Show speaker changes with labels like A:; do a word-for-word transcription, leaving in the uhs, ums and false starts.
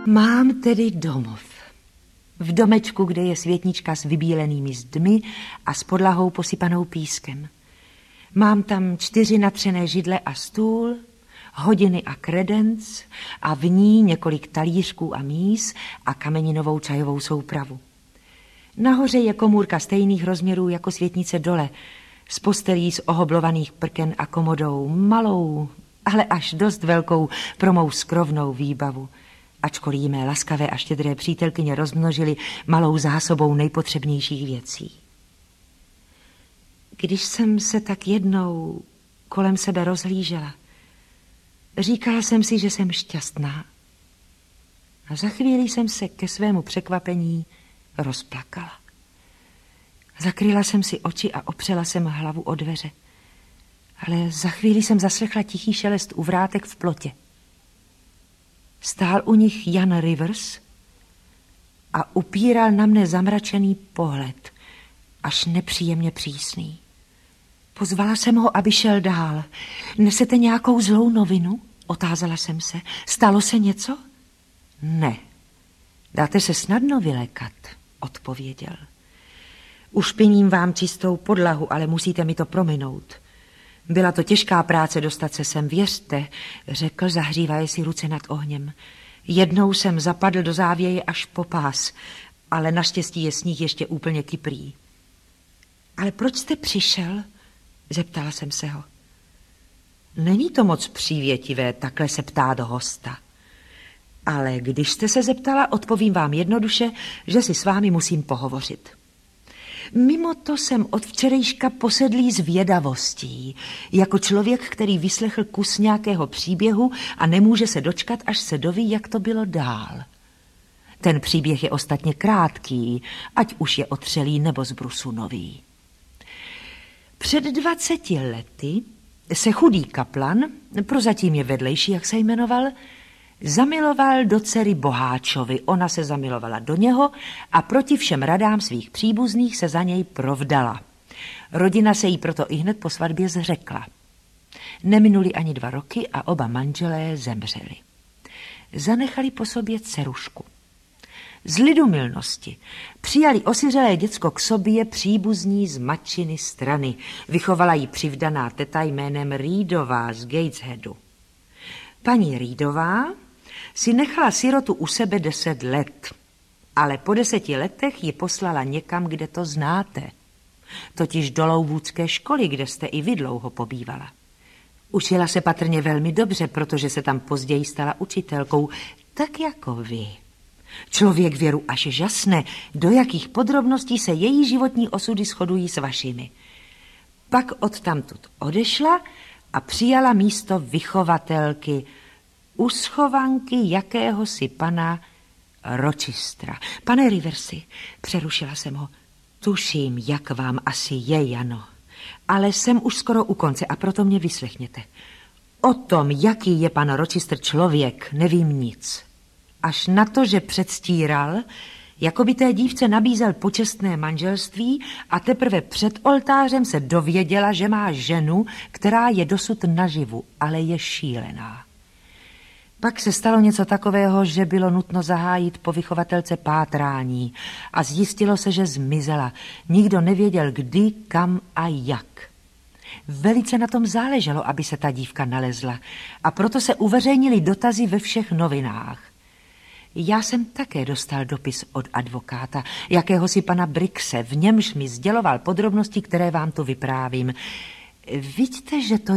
A: Mám tedy domov. V domečku, kde je světnička s vybílenými zdmi a s podlahou posypanou pískem. Mám tam čtyři natřené židle a stůl, hodiny a kredenc a v ní několik talířků a míz a kameninovou čajovou soupravu. Nahoře je komůrka stejných rozměrů jako světnice dole, s postelí z ohoblovaných prken a komodou, malou, ale až dost velkou pro mou skrovnou výbavu. Ačkoliv mé laskavé a štědré přítelkyně rozmnožily malou zásobou nejpotřebnějších věcí. Když jsem se tak jednou kolem sebe rozhlížela, říkala jsem si, že jsem šťastná. A za chvíli jsem se ke svému překvapení rozplakala. Zakryla jsem si oči a opřela jsem hlavu o dveře. Ale za chvíli jsem zaslechla tichý šelest u vrátek v plotě. Stál u nich Jan Rivers a upíral na mne zamračený pohled, až nepříjemně přísný. Pozvala jsem ho, aby šel dál. Nesete nějakou zlou novinu? Otázala jsem se. Stalo se něco? Ne. Dáte se snadno vylékat, odpověděl. Ušpiním vám čistou podlahu, ale musíte mi to prominout. Byla to těžká práce dostat se sem, věřte, řekl, zahřívaje si ruce nad ohněm. Jednou jsem zapadl do závěje až po pás, ale naštěstí je sníh ještě úplně kyprý. Ale proč jste přišel? Zeptala jsem se ho. Není to moc přívětivé takhle se ptát hosta. Ale když jste se zeptala, odpovím vám jednoduše, že si s vámi musím pohovořit. Mimo to jsem od včerejška posedlý zvědavostí, jako člověk, který vyslechl kus nějakého příběhu a nemůže se dočkat, až se doví, jak to bylo dál. Ten příběh je ostatně krátký, ať už je otřelý nebo z brusu nový. Před dvaceti lety se chudý kaplan, prozatím je vedlejší, jak se jmenoval, zamiloval do dcery boháčovi. Ona se zamilovala do něho a proti všem radám svých příbuzných se za něj provdala. Rodina se jí proto ihned po svatbě zřekla. Neminuli ani dva roky a oba manželé zemřeli. Zanechali po sobě dcerušku. Z lidumilnosti přijali osiřelé děcko k sobě příbuzní z matčiny strany. Vychovala jí přivdaná teta jménem Reedová z Gatesheadu. Paní Reedová si nechala sirotu u sebe deset let, ale po deseti letech ji poslala někam, kde to znáte, totiž do Lowoodské školy, kde jste i vy dlouho pobývala. Učila se patrně velmi dobře, protože se tam později stala učitelkou, tak jako vy. Člověk věru až žasne, do jakých podrobností se její životní osudy shodují s vašimi. Pak odtamtud odešla a přijala místo vychovatelky u schovanky jakéhosi pana Rochestra. Pane Riversi, přerušila jsem ho, tuším, jak vám asi je, Jano, ale jsem už skoro u konce a proto mě vyslechněte. O tom, jaký je pan Rochester člověk, nevím nic. Až na to, že předstíral, jako by té dívce nabízel počestné manželství a teprve před oltářem se dověděla, že má ženu, která je dosud naživu, ale je šílená. Pak se stalo něco takového, že bylo nutno zahájit po vychovatelce pátrání a zjistilo se, že zmizela. Nikdo nevěděl kdy, kam a jak. Velice na tom záleželo, aby se ta dívka nalezla a proto se uveřejnily dotazy ve všech novinách. Já jsem také dostal dopis od advokáta, jakéhosi pana Brixe, v němž mi sděloval podrobnosti, které vám tu vyprávím. Vidíte, že to